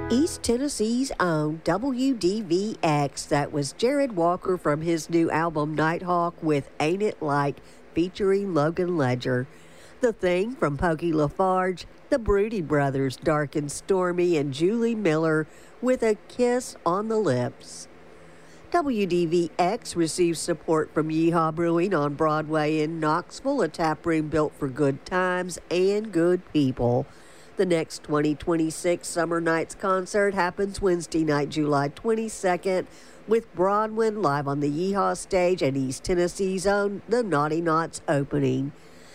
East Tennessee's own WDVX. That was Jared Walker from his new album Nighthawk with Ain't It Like, featuring Logan Ledger. The Thing from Pokey LaFarge, the Broody Brothers, Dark and Stormy, and Julie Miller with A Kiss on the Lips. WDVX receives support from Yeehaw Brewing on Broadway in Knoxville, a tap room built for good times and good people. The next 2026 Summer Nights concert happens Wednesday night, July 22nd, with Bronwyn live on the Yeehaw stage and East Tennessee's own The Naughty Knots opening.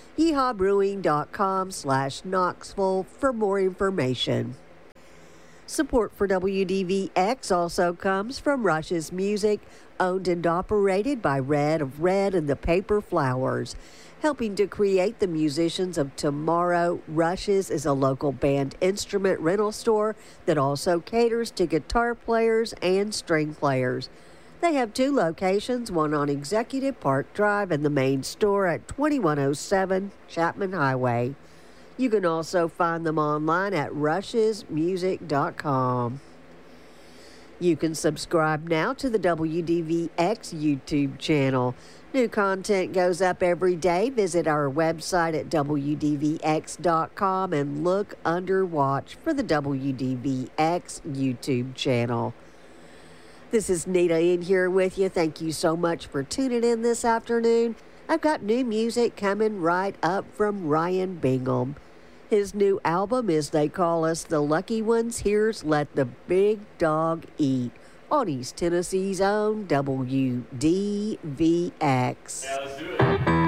YeehawBrewing.com/Knoxville for more information. Support for WDVX also comes from Rush's Music, owned and operated by Red of Red and the Paper Flowers. Helping to create the musicians of tomorrow, Rush's is a local band instrument rental store that also caters to guitar players and string players. They have two locations, one on Executive Park Drive and the main store at 2107 Chapman Highway. You can also find them online at rushesmusic.com. You can subscribe now to the WDVX YouTube channel. New content goes up every day. Visit our website at WDVX.com and look under Watch for the WDVX YouTube channel. This is Nita in here with you. Thank you so much for tuning in this afternoon. I've got new music coming right up from Ryan Bingham. His new album is They Call Us the Lucky Ones. Here's Let the Big Dog Eat on East Tennessee's own WDVX. Yeah, let's do it.